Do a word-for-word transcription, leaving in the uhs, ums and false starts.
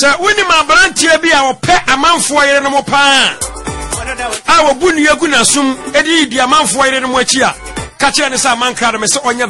sɛ woni ma brantie bi a wɔpɛ amanfo yere no mo paa a wobu nu yagu na sum edi di amanfo yere no mo akyi a ka kyerɛ ne sɛ amankra no me sɛ ɔnyɛ